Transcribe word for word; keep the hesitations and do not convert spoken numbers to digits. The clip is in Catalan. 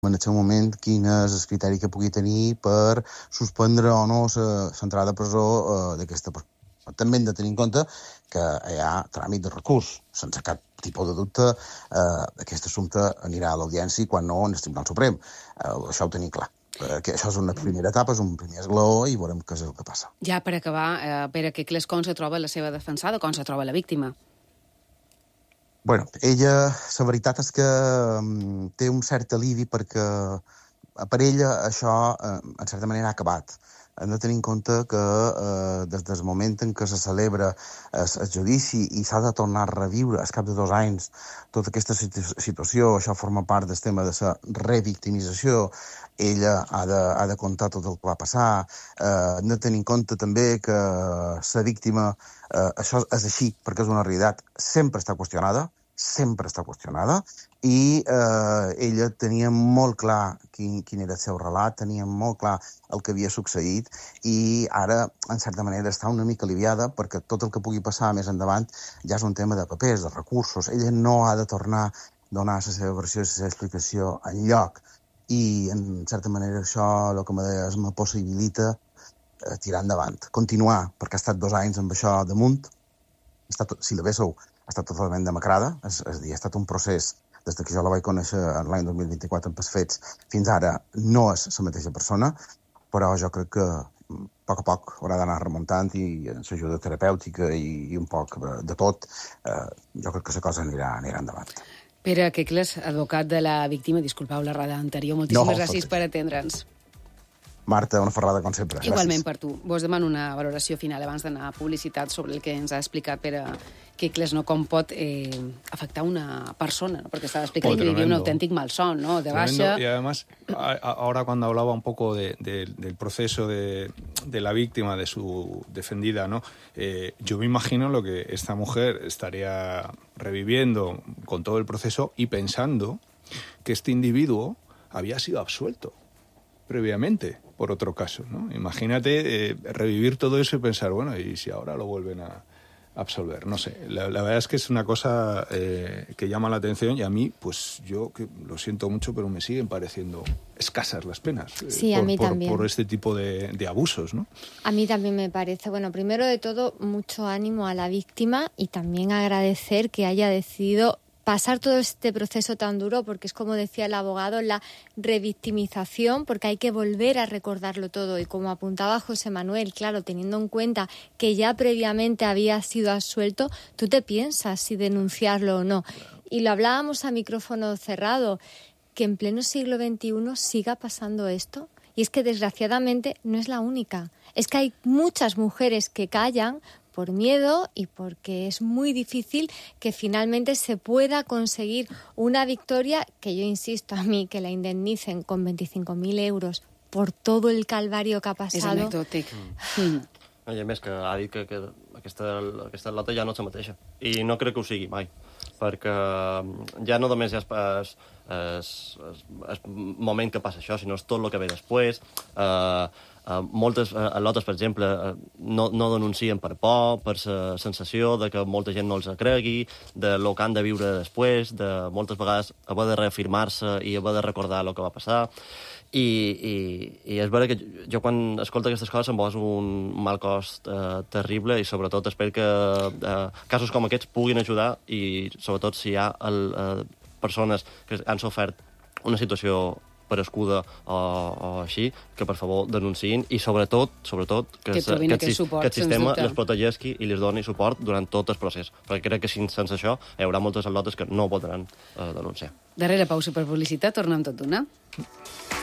en el seu moment quin és el criteri que pugui tenir per suspendre o no l'entrada a presó eh, d'aquesta persona. També hem de tenir en compte que hi ha tràmit de recurs. Sense cap tipus de dubte, eh, aquest assumpte anirà a l'audiència i quan no, en el Tribunal Suprem. Eh, això ho tenim clar. Eh, que això és una primera etapa, és un primer esglaó i veurem què és el que passa. Ja per acabar, eh, Pere Quicles, com se troba la seva defensada, com se troba la víctima? Bueno, ella, la veritat és que um, té un cert alivi perquè per ella això, eh, en certa manera, ha acabat. Hem de tenir en compte que eh, des del moment en què se celebra el, el judici i s'ha de tornar a reviure al cap de dos anys tota aquesta situ situació, això forma part del tema de la revictimització, ella ha de, ha de contar tot el que va passar. Eh, hem de tenir en compte també que la víctima, eh, això és així perquè és una realitat, sempre està qüestionada, sempre està qüestionada, i eh, ella tenia molt clar quin, quin era el seu relat, tenia molt clar el que havia succeït, i ara, en certa manera, està una mica aliviada perquè tot el que pugui passar més endavant ja és un tema de papers, de recursos. Ella no ha de tornar a donar la seva versió i la seva explicació enlloc, i, en certa manera, això, el que me deies, me possibilita eh, tirar endavant, continuar, perquè ha estat dos anys amb això damunt. Ha estat, si la veieu, ha estat totalment demacrada, és, és a dir, ha estat un procés, des que jo la vaig conèixer l'any dos mil vint-i-quatre amb els fets, fins ara no és la mateixa persona, però jo crec que a poc a poc haurà d'anar remuntant i amb l'ajuda terapèutica i, i un poc de tot, eh, jo crec que la cosa anirà, anirà endavant. Pere Quicles, advocat de la víctima, disculpeu l'errada anterior, moltíssimes no, gràcies per atendre'ns. Marta, una ferrada com sempre. Igualment Gràcies. per tu. Vos demano una valoració final abans d'anar a publicitat sobre el que ens ha explicat Pere Quicles, no? Com pot eh, afectar una persona, ¿no? Porque estaba explicando oh, que vivía un auténtico malsón, ¿no? De baixa. Y además, a, a, ahora cuando hablaba un poco de, de, del proceso de, de la víctima, de su defendida, ¿no? Eh, yo me imagino lo que esta mujer estaría reviviendo con todo el proceso y pensando que este individuo había sido absuelto previamente por otro caso, ¿no? Imagínate eh, revivir todo eso y pensar, bueno, ¿y si ahora lo vuelven a absolver? No sé, la, la verdad es que es una cosa eh, que llama la atención y a mí, pues yo que lo siento mucho, pero me siguen pareciendo escasas las penas. Sí, eh, por, a mí por, también. Por este tipo de, de abusos, ¿no? A mí también me parece. Bueno, primero de todo, mucho ánimo a la víctima y también agradecer que haya decidido pasar todo este proceso tan duro, porque es como decía el abogado, la revictimización, porque hay que volver a recordarlo todo. Y como apuntaba José Manuel, claro, teniendo en cuenta que ya previamente había sido absuelto, tú te piensas si denunciarlo o no. Y lo hablábamos a micrófono cerrado, que en pleno siglo veintiuno siga pasando esto. Y es que desgraciadamente no es la única. Es que hay muchas mujeres que callan por miedo y porque es muy difícil que finalmente se pueda conseguir una victoria, que yo insisto, a mí que la indemnicen con veinticinco mil euros por todo el calvario que ha passat. És anecdòtic. Mm. I a més que ha dit que, que aquesta, aquesta lota ja no és la mateixa. I no crec que ho sigui mai, perquè ja no només és el moment que passa això, sinó és tot el que ve després. Uh, Uh, moltes uh, lotes, per exemple, uh, no, no denuncien per por, per la sensació de que molta gent no els cregui, de lo que han de viure després, de moltes vegades haver de reafirmar-se i haver de recordar el que va passar. I, i, i és vera que jo quan escolto aquestes coses em poso un mal cost uh, terrible i sobretot espero que uh, casos com aquests puguin ajudar i sobretot si hi ha el, uh, persones que han sofert una situació per escuda o, o així, que per favor denunciïn i sobretot, sobretot que, que, se, que, aquest, suport, que el sistema les protegeixi i les doni suport durant tot el procés, perquè crec que sense això hi haurà moltes atletes que no podran eh, denunciar. Darrere pausa per publicitat, tornem tot d'una.